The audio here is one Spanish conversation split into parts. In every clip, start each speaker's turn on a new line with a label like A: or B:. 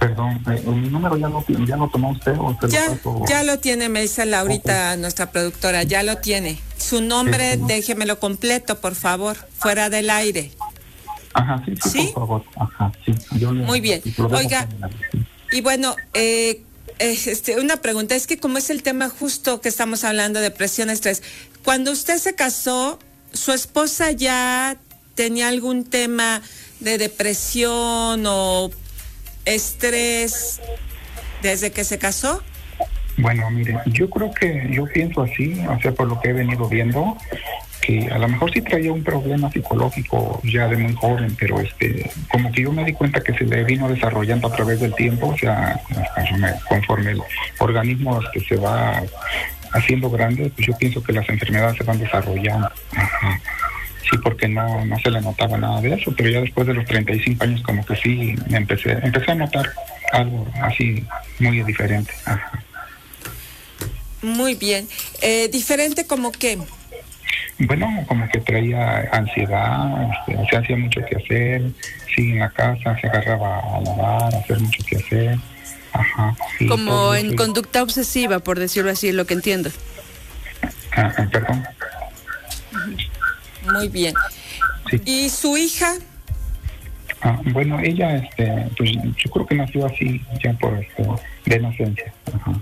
A: Perdón, ¿mi número ya lo tomó usted o se
B: Ya,
A: lo paso?
B: ya lo tiene, me dice Laurita, nuestra productora, ya lo tiene. Su nombre, déjemelo completo, por favor, fuera del aire.
A: Ajá, sí,
B: ¿Sí?
A: por favor. Ajá, sí.
B: Muy bien. Oiga, y bueno, una pregunta, es que como es el tema justo que estamos hablando, depresión, estrés, cuando usted se casó, ¿su esposa ya tenía algún tema de depresión o estrés desde que se casó?
A: Bueno, mire, yo pienso así, o sea, por lo que he venido viendo, que a lo mejor sí traía un problema psicológico ya de muy joven, pero como que yo me di cuenta que se le vino desarrollando a través del tiempo, o sea, conforme el organismo se va haciendo grande, pues yo pienso que las enfermedades se van desarrollando. Ajá. Sí, porque no se le notaba nada de eso, pero ya después de los 35 años como que sí empecé a notar algo así muy diferente. Ajá.
B: Muy bien. ¿Diferente como qué?
A: Bueno, como que traía ansiedad, o sea, hacía mucho que hacer, sí, en la casa se agarraba a lavar, a hacer mucho que hacer. Ajá. Sí,
C: como en conducta obsesiva, por decirlo así, lo que entiendo.
A: Perdón.
B: Muy bien.
A: Sí.
B: ¿Y su hija?
A: Bueno, ella, pues yo creo que nació así, ya por de nacencia. Ajá.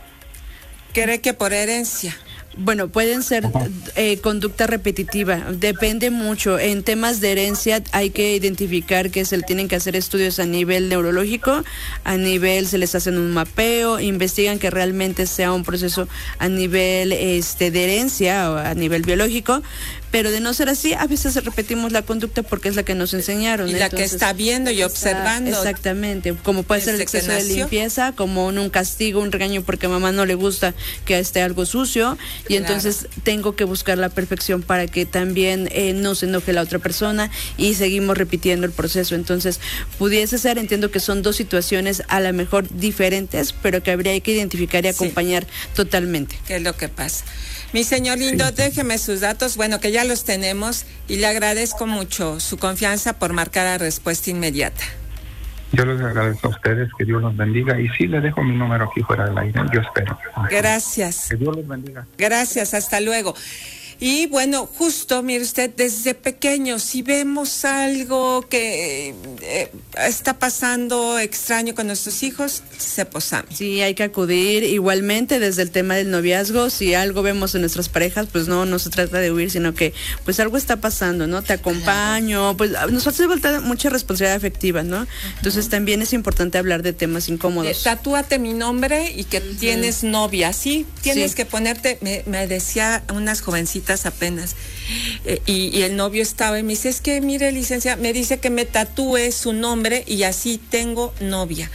B: ¿Cree que por herencia?
C: Bueno, pueden ser conducta repetitiva, depende mucho. En temas de herencia hay que identificar que se le tienen que hacer estudios a nivel neurológico, a nivel se les hacen un mapeo, investigan que realmente sea un proceso a nivel de herencia o a nivel biológico, pero de no ser así, a veces repetimos la conducta porque es la que nos enseñaron.
B: Y la que está viendo y observando.
C: Exactamente, como puede ser el exceso de limpieza, como un castigo, un regaño porque a mamá no le gusta que esté algo sucio, y entonces tengo que buscar la perfección para que también no se enoje la otra persona y seguimos repitiendo el proceso. Entonces, pudiese ser, entiendo que son dos situaciones a lo mejor diferentes, pero que habría que identificar y acompañar totalmente.
B: ¿Qué es lo que pasa? Mi señor lindo, déjeme sus datos, bueno, que ya los tenemos, y le agradezco mucho su confianza por marcar a respuesta inmediata.
A: Yo les agradezco a ustedes, que Dios los bendiga, y sí le dejo mi número aquí fuera del aire, yo espero.
B: Gracias.
A: Que Dios los bendiga.
B: Gracias, hasta luego. Y bueno, justo, mire usted, desde pequeño, si vemos algo que está pasando extraño con nuestros hijos, se posamos.
C: Sí, hay que acudir igualmente desde el tema del noviazgo. Si algo vemos en nuestras parejas, pues no se trata de huir, sino que pues algo está pasando, ¿no? Te acompaño, pues nos hace falta mucha responsabilidad afectiva, ¿no? Entonces también es importante hablar de temas incómodos.
B: Tatúate mi nombre y que tienes novia, ¿sí? Tienes que ponerte, me decía unas jovencitas apenas, y el novio estaba y me dice, es que mire, licenciada, me dice que me tatúe su nombre y así tengo novia.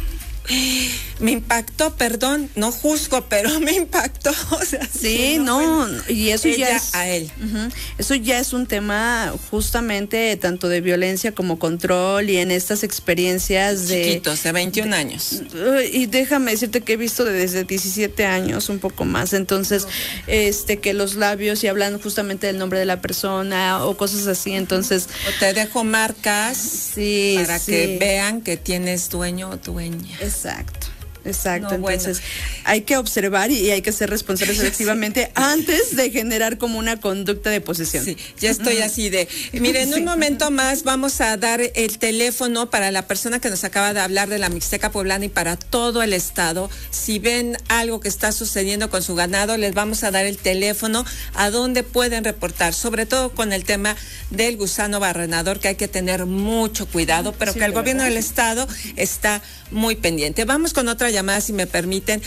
B: Me impactó, perdón, no juzgo, pero me impactó. O sea,
C: sí, no, y eso ya es
B: a él.
C: Eso ya es un tema justamente tanto de violencia como control, y en estas experiencias
B: chiquitos, de 21 años.
C: Y déjame decirte que he visto desde 17 años, un poco más. Entonces, que los labios y hablan justamente del nombre de la persona o cosas así. Entonces,
B: o te dejo marcas para que vean que tienes dueño o dueña.
C: Exacto. Entonces hay que observar y hay que ser responsables efectivamente antes de generar como una conducta de posesión.
B: Sí, ya estoy así de, mire, en un momento más vamos a dar el teléfono para la persona que nos acaba de hablar de la Mixteca Poblana y para todo el estado. Si ven algo que está sucediendo con su ganado, les vamos a dar el teléfono a donde pueden reportar, sobre todo con el tema del gusano barrenador, que hay que tener mucho cuidado, pero que el gobierno del estado está muy pendiente. Vamos con otra llamada, si me permiten,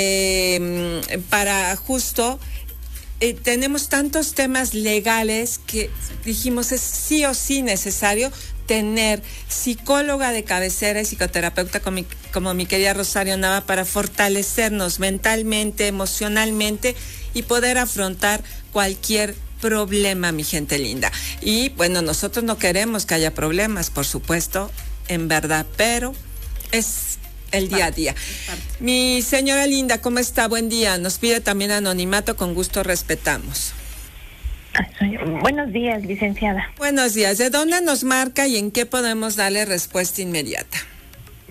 B: para justo tenemos tantos temas legales que dijimos es sí o sí necesario tener psicóloga de cabecera y psicoterapeuta como mi querida Rosario Nava para fortalecernos mentalmente, emocionalmente y poder afrontar cualquier problema, mi gente linda. Y bueno, nosotros no queremos que haya problemas, por supuesto, en verdad, pero es el día a día. Mi señora linda, ¿cómo está? Buen día. Nos pide también anonimato, con gusto respetamos.
D: Buenos días, licenciada.
B: Buenos días. ¿De dónde nos marca y en qué podemos darle respuesta inmediata?